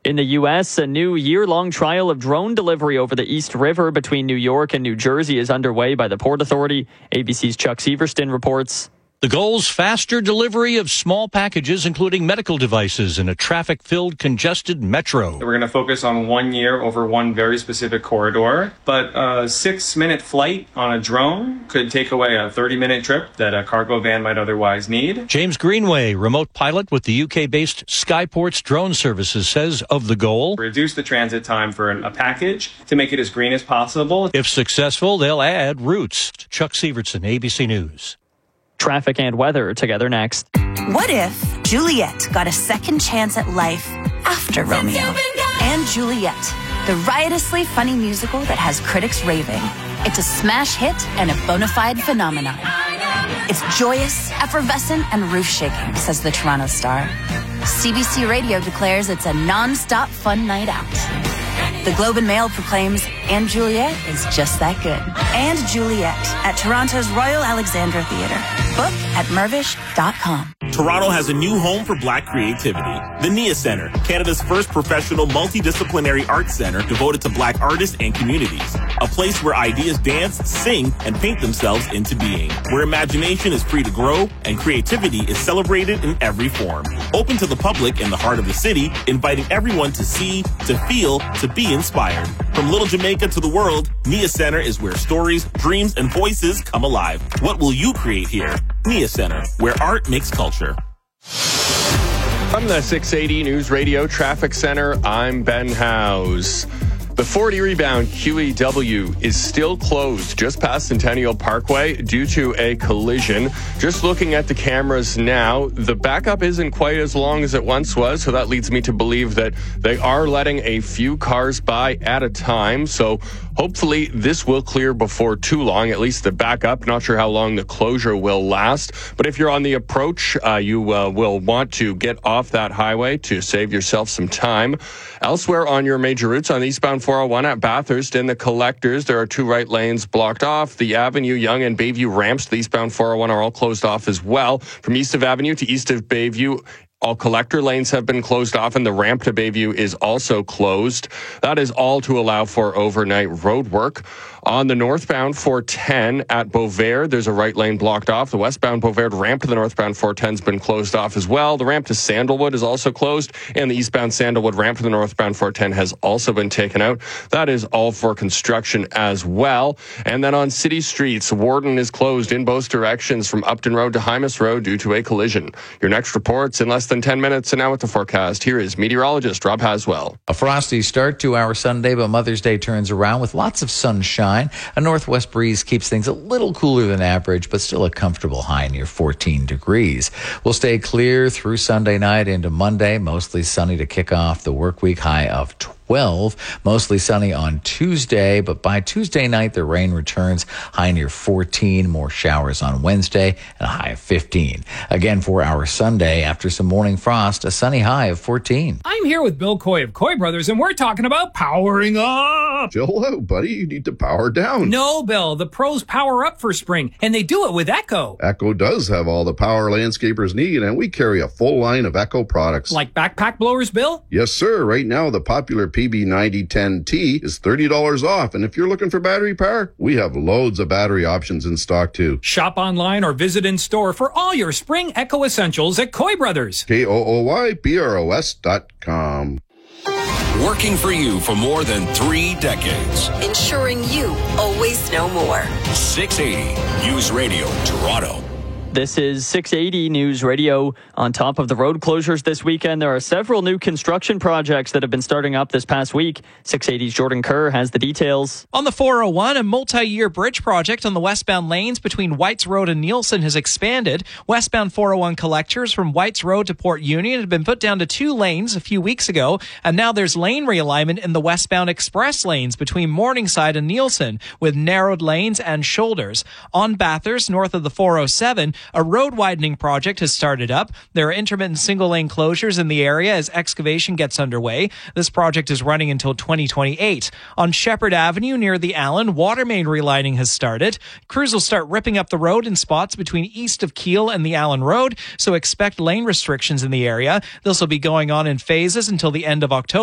In the U.S., a new year-long trial of drone delivery over the East River between New York and New Jersey is underway by the Port Authority. ABC's Chuck Severston reports. The goal's faster delivery of small packages, including medical devices, in a traffic-filled, congested metro. We're going to focus on 1 year over one very specific corridor, but a 6-minute flight on a drone could take away a 30-minute trip that a cargo van might otherwise need. James Greenway, remote pilot with the UK-based Skyports Drone Services, says of the goal, reduce the transit time for a package to make it as green as possible. If successful, they'll add routes. Chuck Severson, ABC News. Traffic and weather together next. What if Juliet got a second chance at life after Romeo? And Juliet, the riotously funny musical that has critics raving. It's a smash hit and a bona fide phenomenon. It's joyous, effervescent, and roof-shaking, says the Toronto Star. CBC Radio declares it's a non-stop fun night out. The Globe and Mail proclaims And Juliet is just that good. And Juliet at Toronto's Royal Alexandra Theatre. Book at mervish.com. Toronto has a new home for Black creativity. The NIA Centre, Canada's first professional multidisciplinary arts centre devoted to Black artists and communities. A place where ideas dance, sing, and paint themselves into being. Where imagination is free to grow and creativity is celebrated in every form. Open to the public in the heart of the city, inviting everyone to see, to feel, to be inspired. From Little Jamaica to the world, NIA Centre is where stories, dreams, and voices come alive. What will you create here? NIA Centre, where art makes culture. From the 680 News Radio Traffic Center, I'm Ben Howes. The 40 rebound QEW is still closed just past Centennial Parkway due to a collision. Just looking at the cameras now, the backup isn't quite as long as it once was, so that leads me to believe that they are letting a few cars by at a time. So hopefully this will clear before too long, at least the backup. Not sure how long the closure will last, but if you're on the approach, you will want to get off that highway to save yourself some time. Elsewhere on your major routes, on the eastbound 401 at Bathurst in the collectors, there are 2 right lanes blocked off. The Avenue, Yonge, and Bayview ramps to the eastbound 401 are all closed off as well. From east of Avenue to east of Bayview, all collector lanes have been closed off, and the ramp to Bayview is also closed. That is all to allow for overnight road work. On the northbound 410 at Beauvert, there's a right lane blocked off. The westbound Beauvert ramp to the northbound 410 has been closed off as well. The ramp to Sandalwood is also closed, and the eastbound Sandalwood ramp to the northbound 410 has also been taken out. That is all for construction as well. And then on city streets, Warden is closed in both directions from Upton Road to Hymas Road due to a collision. Your next report's in less than 10 minutes, and now with the forecast, here is meteorologist Rob Haswell. A frosty start to our Sunday, but Mother's Day turns around with lots of sunshine. A northwest breeze keeps things a little cooler than average, but still a comfortable high near 14 degrees. We'll stay clear through Sunday night into Monday, mostly sunny to kick off the work week, high of 12. Mostly sunny on Tuesday, but by Tuesday night, the rain returns, high near 14. More showers on Wednesday, and a high of 15. Again, for our Sunday, after some morning frost, a sunny high of 14. I'm here with Bill Coy of Coy Brothers, and we're talking about powering up. Chill out, buddy. You need to power down. No, Bill. The pros power up for spring, and they do it with Echo. Echo does have all the power landscapers need, and we carry a full line of Echo products. Like backpack blowers, Bill? Yes, sir. Right now, the popular PB9010T is $30 off, and if you're looking for battery power, we have loads of battery options in stock too. Shop online or visit in store for all your spring Echo essentials at Coy Brothers. KOOYBROS.com. Working for you for more than 3 decades. Ensuring you always know more. 680 News Radio Toronto. This is 680 News Radio. On top of the road closures this weekend, there are several new construction projects that have been starting up this past week. 680's Jordan Kerr has the details. On the 401, a multi-year bridge project on the westbound lanes between Whites Road and Nielsen has expanded. Westbound 401 collectors from Whites Road to Port Union had been put down to 2 lanes a few weeks ago, and now there's lane realignment in the westbound express lanes between Morningside and Nielsen, with narrowed lanes and shoulders. On Bathurst, north of the 407, a road widening project has started up. There are intermittent single-lane closures in the area as excavation gets underway. This project is running until 2028. On Shepherd Avenue near the Allen, water main relining has started. Crews will start ripping up the road in spots between east of Keele and the Allen Road, so expect lane restrictions in the area. This will be going on in phases until the end of October.